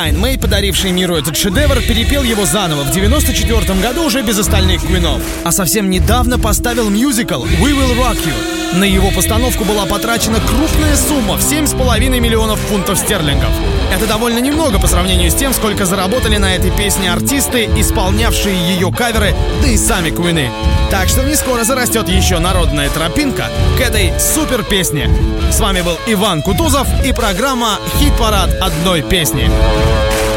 Brian May, подаривший миру этот шедевр, перепел его заново в 94 году уже без остальных Квинов. А совсем недавно поставил мюзикл «We Will Rock You». На его постановку была потрачена крупная сумма в 7,5 миллионов фунтов стерлингов. Это довольно немного по сравнению с тем, сколько заработали на этой песне артисты, исполнявшие ее каверы, да и сами Квины. Так что не скоро зарастет еще народная тропинка к этой супер песне. С вами был Иван Кутузов и программа «Хит-парад одной песни».